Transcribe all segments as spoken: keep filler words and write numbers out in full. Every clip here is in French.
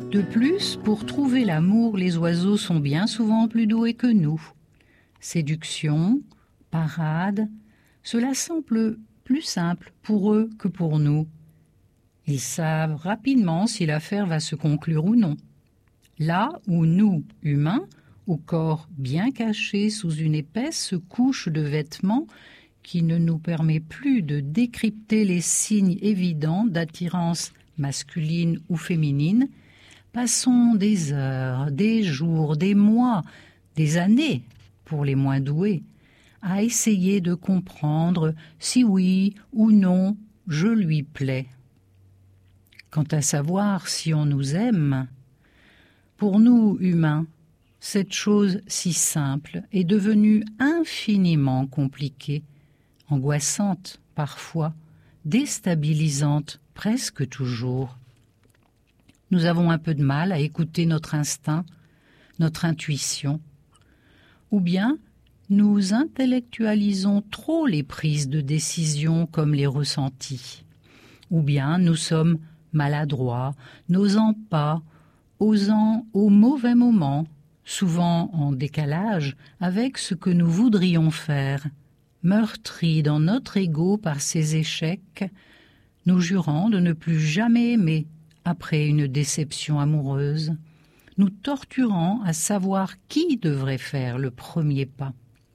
De plus, pour trouver l'amour, les oiseaux sont bien souvent plus doués que nous. Séduction, parade, cela semble plus simple pour eux que pour nous. Ils savent rapidement si l'affaire va se conclure ou non. Là où nous, humains, au corps bien caché sous une épaisse couche de vêtements qui ne nous permet plus de décrypter les signes évidents d'attirance masculine ou féminine, passons des heures, des jours, des mois, des années, pour les moins doués, à essayer de comprendre si oui ou non je lui plais. Quant à savoir si on nous aime, pour nous humains, cette chose si simple est devenue infiniment compliquée, angoissante parfois, déstabilisante presque toujours. Nous avons un peu de mal à écouter notre instinct, notre intuition, ou bien nous intellectualisons trop les prises de décision comme les ressentis, ou bien nous sommes maladroits, n'osant pas, osant au mauvais moment, souvent en décalage avec ce que nous voudrions faire, meurtris dans notre ego par ces échecs, nous jurant de ne plus jamais aimer après une déception amoureuse, nous torturant à savoir qui devrait faire le premier pas.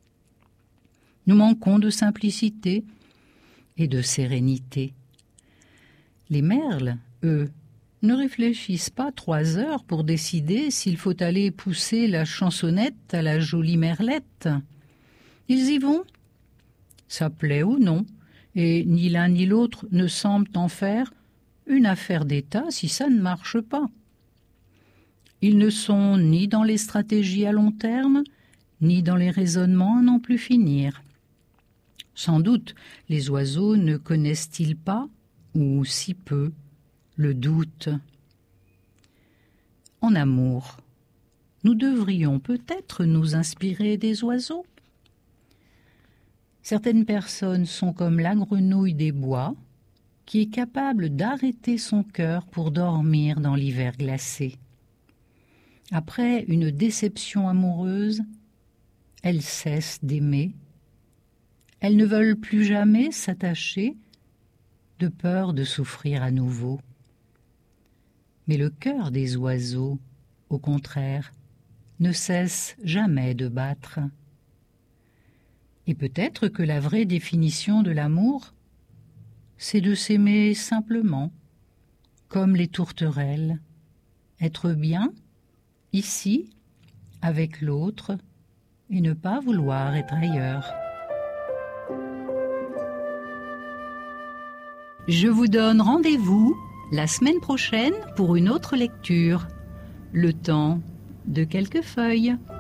Nous manquons de simplicité et de sérénité. Les merles, eux, ne réfléchissent pas trois heures pour décider s'il faut aller pousser la chansonnette à la jolie merlette. Ils y vont. Ça plaît ou non, et ni l'un ni l'autre ne semblent en faire une affaire d'État si ça ne marche pas. Ils ne sont ni dans les stratégies à long terme, ni dans les raisonnements à n'en plus finir. Sans doute, les oiseaux ne connaissent-ils pas, ou si peu, le doute. En amour, nous devrions peut-être nous inspirer des oiseaux. Certaines personnes sont comme la grenouille des bois, qui est capable d'arrêter son cœur pour dormir dans l'hiver glacé. Après une déception amoureuse, elles cessent d'aimer. Elles ne veulent plus jamais s'attacher, de peur de souffrir à nouveau. Mais le cœur des oiseaux, au contraire, ne cesse jamais de battre. Et peut-être que la vraie définition de l'amour, c'est de s'aimer simplement, comme les tourterelles, être bien, ici, avec l'autre, et ne pas vouloir être ailleurs. Je vous donne rendez-vous la semaine prochaine pour une autre lecture. Le temps de quelques feuilles.